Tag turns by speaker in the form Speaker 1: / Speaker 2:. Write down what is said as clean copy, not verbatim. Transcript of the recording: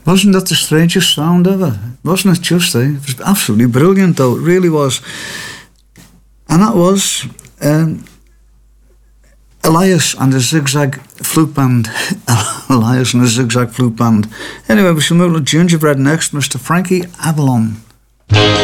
Speaker 1: Wasn't that the strangest sound ever? Wasn't it just, eh? It was absolutely brilliant, though. It really was. And that was Elias and the Zigzag Flute Band. Elias and the Zigzag Flute Band. Anyway, we shall move to Gingerbread next, Mr. Frankie Avalon.